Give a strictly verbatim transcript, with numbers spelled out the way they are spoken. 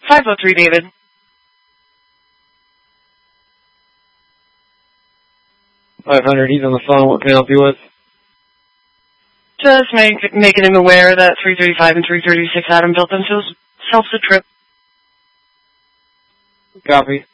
five oh three, David. five hundred, he's on the phone. What can I help you with? Just make, making him aware that three thirty-five and three thirty-six Adam built themselves a trip. Copy.